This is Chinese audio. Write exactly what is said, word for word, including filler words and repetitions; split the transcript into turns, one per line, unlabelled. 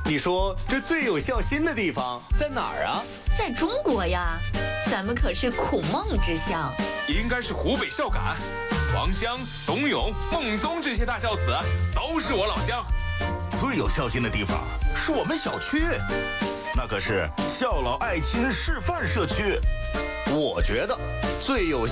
你说这最有孝心的地方在哪儿啊？
在中国呀，咱们可是孔孟之乡。
应该是湖北孝感，王襄、董永、孟宗这些大孝子都是我老乡。
最有孝心的地方是我们小区，那可是孝老爱亲示范社区。
我觉得最有